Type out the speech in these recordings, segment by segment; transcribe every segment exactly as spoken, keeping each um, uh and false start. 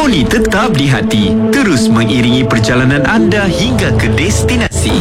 Simfoni tetap di hati, terus mengiringi perjalanan anda hingga ke destinasi.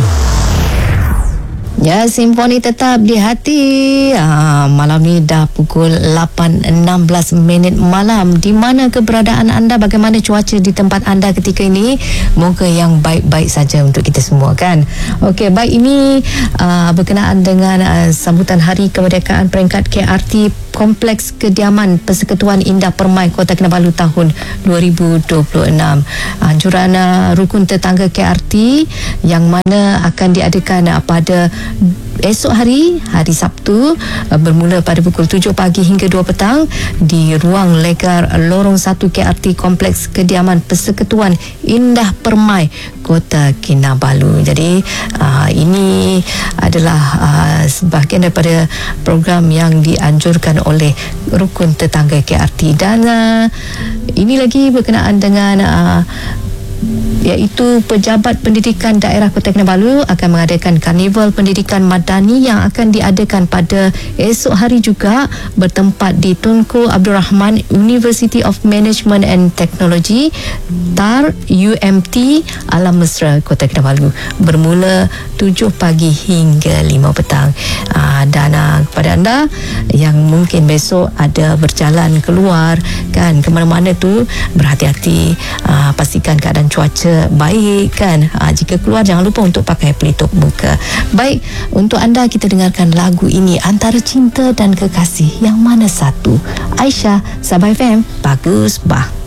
Ya, Simfoni tetap di hati. Ha, malam ni dah pukul lapan enam belas minit malam. Di mana keberadaan anda? Bagaimana cuaca di tempat anda ketika ini? Moga yang baik-baik saja untuk kita semua, kan? Okey, baik, ini uh, berkenaan dengan uh, sambutan Hari Kemerdekaan peringkat K R T Kompleks Kediaman Persekutuan Indah Permai Kota Kinabalu tahun dua ribu dua puluh enam. Anjuran uh, rukun tetangga K R T yang mana akan diadakan uh, pada esok hari, hari Sabtu, uh, bermula pada pukul tujuh pagi hingga dua petang di ruang legar lorong satu K R T Kompleks Kediaman Persekutuan Indah Permai Kota Kinabalu. Jadi uh, ini adalah uh, sebahagian daripada program yang dianjurkan oleh rukun tetangga K R T. Dan uh, ini lagi berkenaan dengan uh, iaitu Pejabat Pendidikan Daerah Kota Kinabalu akan mengadakan Karnival Pendidikan Madani yang akan diadakan pada esok hari juga, bertempat di Tunku Abdul Rahman University of Management and Technology T A R U M T Alam Mesra Kota Kinabalu, bermula tujuh pagi hingga lima petang. Aa, dan aa, kepada anda yang mungkin besok ada berjalan keluar, kan, ke mana-mana tu, berhati-hati, aa, pastikan keadaan cuaca baik, kan. Ha, jika keluar jangan lupa untuk pakai pelitup muka. Baik, untuk anda kita dengarkan lagu ini, Antara Cinta dan Kekasih, yang mana satu? Aisyah, Sabah F M, bagus bah.